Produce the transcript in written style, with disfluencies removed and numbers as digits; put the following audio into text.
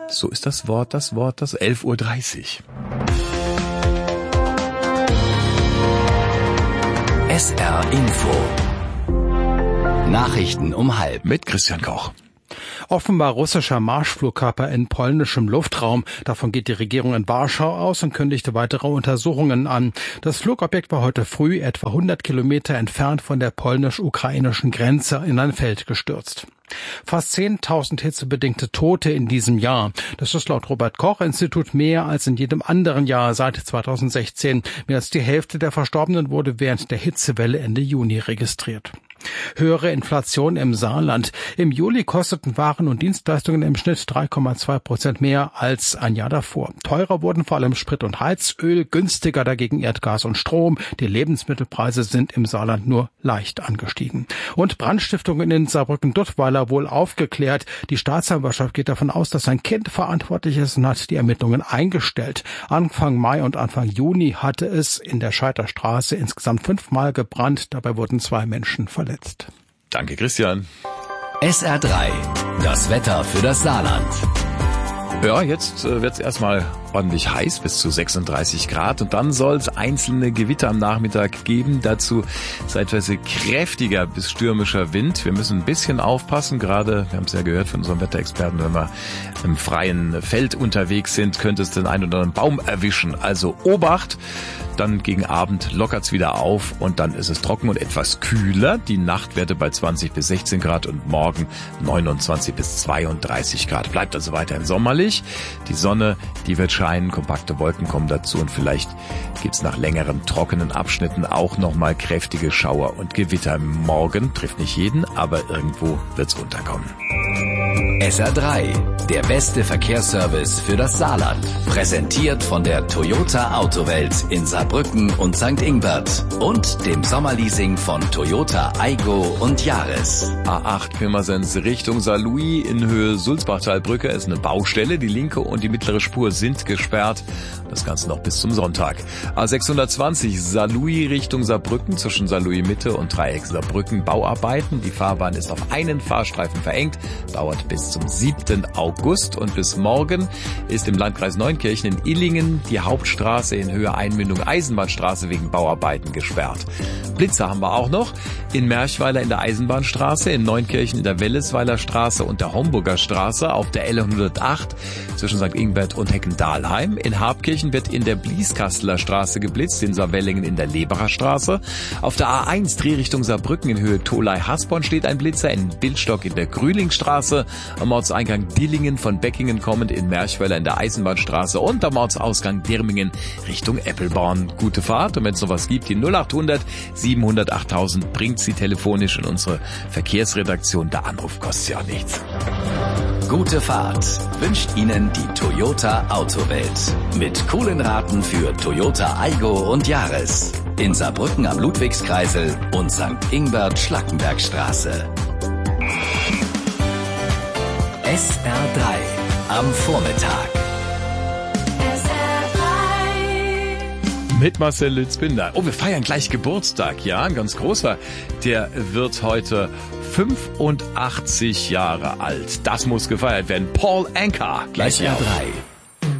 So ist das 11:30 Uhr. SR Info. Nachrichten um 12:30. Mit Christian Koch. Offenbar russischer Marschflugkörper in polnischem Luftraum. Davon geht die Regierung in Warschau aus und kündigte weitere Untersuchungen an. Das Flugobjekt war heute früh etwa 100 Kilometer entfernt von der polnisch-ukrainischen Grenze in ein Feld gestürzt. Fast 10.000 hitzebedingte Tote in diesem Jahr. Das ist laut Robert-Koch-Institut mehr als in jedem anderen Jahr seit 2016. Mehr als die Hälfte der Verstorbenen wurde während der Hitzewelle Ende Juni registriert. Höhere Inflation im Saarland. Im Juli kosteten Waren und Dienstleistungen im Schnitt 3,2% mehr als ein Jahr davor. Teurer wurden vor allem Sprit und Heizöl, günstiger dagegen Erdgas und Strom. Die Lebensmittelpreise sind im Saarland nur leicht angestiegen. Und Brandstiftungen in Saarbrücken-Duttweiler wohl aufgeklärt. Die Staatsanwaltschaft geht davon aus, dass ein Kind verantwortlich ist und hat die Ermittlungen eingestellt. Anfang Mai und Anfang Juni hatte es in der Scheiterstraße insgesamt 5-mal gebrannt. Dabei wurden 2 Menschen verletzt. Danke, Christian. SR3, das Wetter für das Saarland. Ja, jetzt wird's erstmal ordentlich heiß, bis zu 36 Grad. Und dann soll es einzelne Gewitter am Nachmittag geben. Dazu zeitweise kräftiger bis stürmischer Wind. Wir müssen ein bisschen aufpassen. Gerade, wir haben es ja gehört von unserem Wetterexperten, wenn wir im freien Feld unterwegs sind, könnte es den einen oder anderen Baum erwischen. Also Obacht. Dann gegen Abend lockert's wieder auf und dann ist es trocken und etwas kühler. Die Nachtwerte bei 20 bis 16 Grad und morgen 29 bis 32 Grad. Bleibt also weiterhin sommerlich. Die Sonne, die wird scheinen, kompakte Wolken kommen dazu und vielleicht gibt's nach längeren trockenen Abschnitten auch nochmal kräftige Schauer und Gewitter. Morgen trifft nicht jeden, aber irgendwo wird's unterkommen. SR3, der beste Verkehrsservice für das Saarland. Präsentiert von der Toyota Autowelt in Saarbrücken und St. Ingbert und dem Sommerleasing von Toyota Aygo und Yaris. A8 Pirmasens Richtung Saarlouis in Höhe Sulzbachtalbrücke ist eine Baustelle. Die linke und die mittlere Spur sind gesperrt. Das Ganze noch bis zum Sonntag. A620 Saarlouis Richtung Saarbrücken zwischen Saarlouis Mitte und Dreieck Saarbrücken Bauarbeiten. Die Fahrbahn ist auf einen Fahrstreifen verengt. Dauert bis zum 7. August und bis morgen ist im Landkreis Neunkirchen in Illingen die Hauptstraße in Höhe Einmündung Eisenbahnstraße wegen Bauarbeiten gesperrt. Blitzer haben wir auch noch in Merchweiler in der Eisenbahnstraße, in Neunkirchen in der Wellesweiler Straße und der Homburger Straße, auf der L108 zwischen St. Ingbert und Heckendahlheim. In Habkirchen wird in der Blieskasteler Straße geblitzt, in Saarwellingen in der Leberer Straße. Auf der A1 Drehrichtung Saarbrücken in Höhe Tholey-Hasborn steht ein Blitzer, in Bildstock in der Grühlingstraße, am Ortseingang Dillingen von Beckingen kommend in Merchweiler in der Eisenbahnstraße und am Ortsausgang Dirmingen Richtung Eppelborn. Gute Fahrt und wenn es noch was gibt, die 0800 700 8000 bringt sie telefonisch in unsere Verkehrsredaktion. Der Anruf kostet ja nichts. Gute Fahrt wünscht Ihnen die Toyota Autowelt. Mit coolen Raten für Toyota Aygo und Yaris. In Saarbrücken am Ludwigskreisel und St. Ingbert Schlackenbergstraße. SR3 am Vormittag. Mit Marcel Lützbinder. Oh, wir feiern gleich Geburtstag, ja, ein ganz großer. Der wird heute 85 Jahre alt. Das muss gefeiert werden. Paul Anka. Gleich SR3.